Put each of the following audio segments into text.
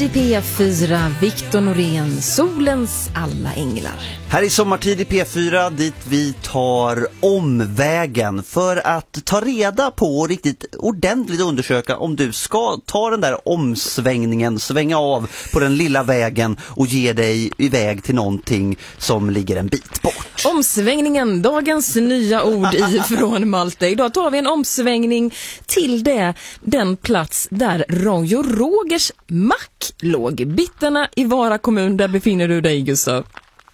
Sommartid i P4, Victor Norén, solens alla änglar. Här i Sommartid i P4 dit vi tar omvägen för att ta reda på och riktigt ordentligt undersöka om du ska ta den där omsvängningen, svänga av på den lilla vägen och ge dig iväg till någonting som ligger en bit bort. Omsvängningen, dagens nya ord ifrån Malte. Idag tar vi en omsvängning till den plats där Roy och Rogers mack låg. Bitterna i Vara kommun, där befinner du dig, Gustav.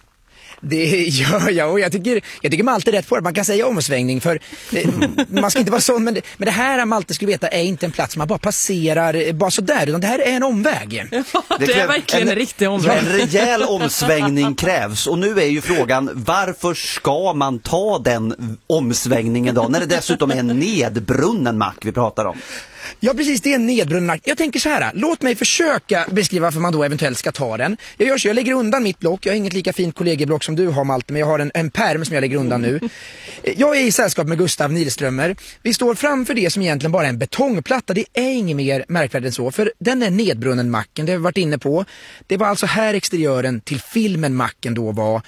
Det gör jag, och jag tycker Malte är rätt på det. Man kan säga omsvängning, för man ska inte vara sån, men det här Malte skulle veta är inte en plats man bara passerar bara så där, utan det här är en omväg. Ja, det är verkligen en riktig omväg. En rejäl omsvängning krävs, och nu är ju frågan, varför ska man ta den omsvängningen då, när det dessutom är en nedbrunnen mack vi pratar om? Ja, precis, det är en nedbrunnen mack. Jag tänker så här, låt mig försöka beskriva varför man då eventuellt ska ta den. Jag lägger undan mitt block. Jag har inget lika fint kollegieblock som du har, Malte, men jag har en pärm som jag lägger undan nu. Jag är i sällskap med Gustav Nilströmer. Vi står framför det som egentligen bara är en betongplatta. Det är inget mer märkvärdigt än så, för den är nedbrunnen macken, det har vi varit inne på. Det var alltså här exteriören till filmen macken då var.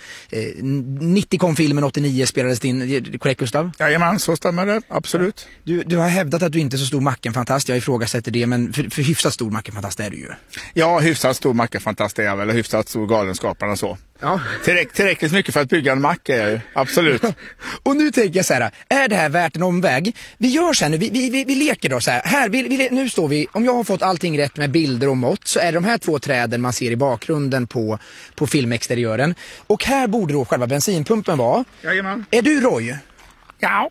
90 kom filmen, 89 spelades det in. Korrekt, Gustav? Jajamän, så stämmer det, absolut. Du har hävdat att du inte är så stor mackenfantast. Jag ifrågasätter det, men för hyfsat stor mackenfantast är du ju. Ja, hyfsat stor mackenfantast är jag väl, och hyfsat stor galenskaparna så. Ja. Tillräckligt mycket för att bygga en macka är jag ju, absolut. Och nu tänker jag så här, är det här värt en omväg? Vi gör så här nu, vi leker då så här. Nu står vi, om jag har fått allting rätt med bilder och mått, så är det de här två träden man ser i bakgrunden på filmexteriören. Och här borde då själva bensinpumpen vara. Jajamän. Är du Roy? Ja.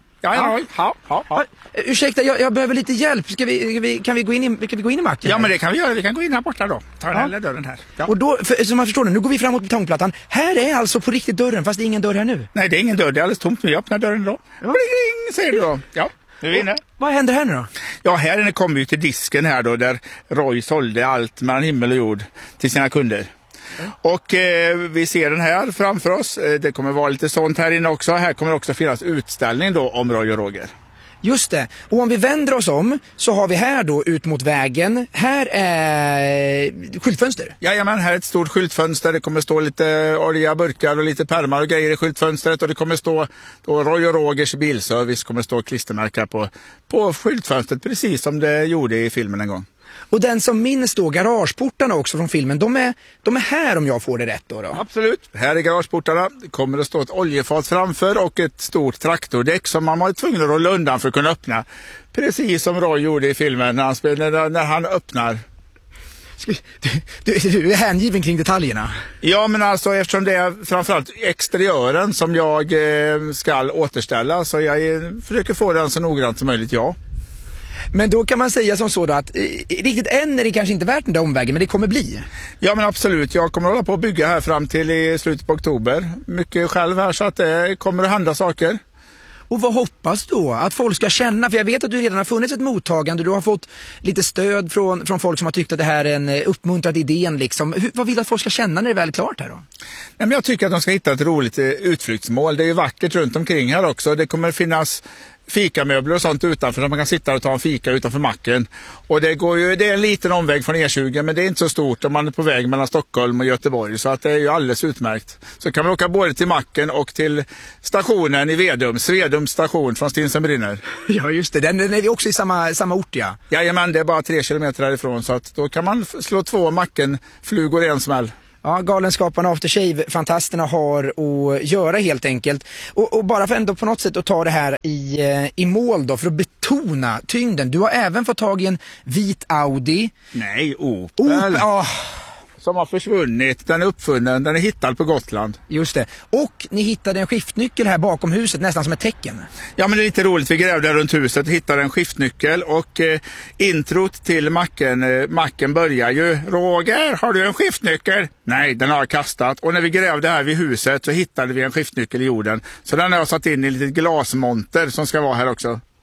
Ja. Ursäkta, jag behöver lite hjälp. Kan vi gå in i macken? Ja, men det kan vi göra. Vi kan gå in här borta då. Ta den här dörren här. Ja. Och då, som man förstår nu går vi fram mot betongplattan. Här är alltså på riktigt dörren, fast det är ingen dörr här nu. Nej, det är ingen dörr. Det är alldeles tomt. Vi öppnar dörren då. Ja. Bling, säger du då. Ja, nu är vi inne. Vad händer här nu då? Ja, här inne kommer vi till disken här då, där Roy sålde allt mellan himmel och jord till sina kunder. Och vi ser den här framför oss. Det kommer vara lite sånt här inne också. Här kommer också finnas utställning då om Roy och Roger. Just det. Och om vi vänder oss om så har vi här då ut mot vägen. Här är skyltfönster. Jajamän, här är ett stort skyltfönster. Det kommer stå lite olja, burkar och lite pärmar och grejer i skyltfönstret. Och det kommer stå då Roy och Rogers bilservice. Kommer stå klistermärkar på skyltfönstret, precis som det gjorde i filmen en gång. Och den som minns då garageportarna också från filmen, de är här om jag får det rätt då? Absolut. Här är garageportarna. Det kommer att stå ett oljefat framför och ett stort traktordäck som man var tvungen att rulla undan för att kunna öppna. Precis som Roy gjorde i filmen när han öppnar. Du är hängiven kring detaljerna. Ja, men alltså eftersom det är framförallt exteriören som jag ska återställa, så jag försöker få den så noggrant som möjligt, ja. Men då kan man säga som så då att riktigt än är det kanske inte värt den där omvägen, men det kommer bli. Ja, men absolut. Jag kommer att hålla på att bygga här fram till i slutet på oktober. Mycket själv här, så att det kommer att hända saker. Och vad hoppas då att folk ska känna? För jag vet att du redan har funnits ett mottagande. Du har fått lite stöd från folk som har tyckt att det här är en uppmuntrad idén liksom. Vad vill du att folk ska känna när det är väl klart här då? Nej, men jag tycker att de ska hitta ett roligt utflyktsmål. Det är ju vackert runt omkring här också. Det kommer finnas fikamöbler och sånt utanför, så man kan sitta och ta en fika utanför macken. Och det är en liten omväg från E20, men det är inte så stort om man är på väg mellan Stockholm och Göteborg, så att det är ju alldeles utmärkt. Så kan man åka både till macken och till stationen i Svedums station från Stinsen brinner. Ja, just det. Den är vi också i samma ort, ja. Jajamän, det är bara 3 kilometer härifrån, så att då kan man slå 2 mackenflugor i en smäll. Ja, galenskaparna After Shave-fantasterna har att göra helt enkelt. Och bara för ändå på något sätt att ta det här i mål då, för att betona tyngden. Du har även fått tag i en vit Audi. Nej, Opel. Som har försvunnit, den är uppfunnen, den är hittad på Gotland. Just det. Och ni hittade en skiftnyckel här bakom huset, nästan som ett tecken. Ja, men det är lite roligt, vi grävde runt huset och hittade en skiftnyckel. Och introt till macken börjar ju: Roger, har du en skiftnyckel? Nej, den har jag kastat. Och när vi grävde här vid huset så hittade vi en skiftnyckel i jorden. Så den har jag satt in i en liten glasmonter som ska vara här också.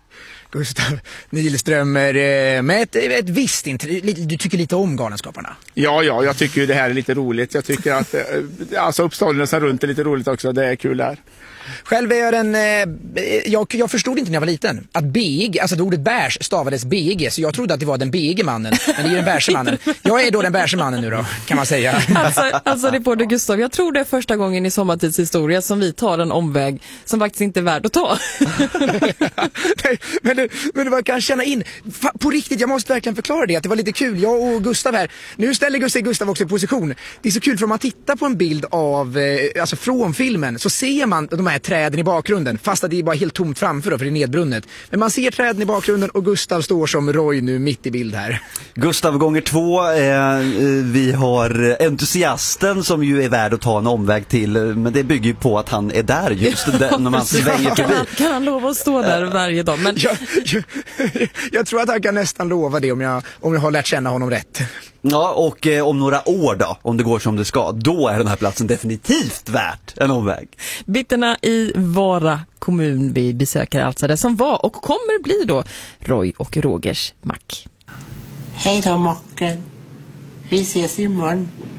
Gustav Nilströmer med ett visst du tycker lite om Galenskaparna? Ja, jag tycker ju det här är lite roligt. Jag tycker att alltså uppståndelsen runt är lite roligt också. Det är kul där. Själv är jag förstod inte när jag var liten att beg, alltså det ordet bärs stavades beg, så jag trodde att det var den bege mannen, men det är ju den bärse mannen. Jag är då den bärse mannen nu då, kan man säga. Alltså reporter Gustav, jag tror det är första gången i Sommartids historia som vi tar en omväg som faktiskt inte är värd att ta. Nej, men vad kan jag känna in? På riktigt, jag måste verkligen förklara det, att det var lite kul. Jag och Gustav här, nu ställer Gustav också i position. Det är så kul för om man tittar på en bild av, alltså från filmen, så ser man de här träden i bakgrunden, fast att det är bara helt tomt framför då, för det är nedbrunnet. Men man ser träden i bakgrunden och Gustav står som Roy nu mitt i bild här. Gustav gånger 2, vi har entusiasten som ju är värd att ta en omväg till, men det bygger ju på att han är där just där, när man svänger förbi. Kan han lova att stå där varje dag? Men... Jag tror att han kan nästan lova det om jag har lärt känna honom rätt. Ja, och om några år då, om det går som det ska, då är den här platsen definitivt värt en omväg. Bitterna i Vara kommun vi besöker alltså det som var och kommer bli då Roy och Rogers mack. Hej då, macken. Vi ses imorgon.